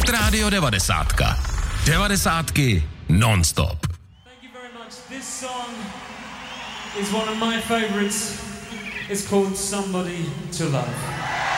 Hit Radio 90. 90 non-stop. Thank you very much. This song is one of my favorites. It's called Somebody to Love.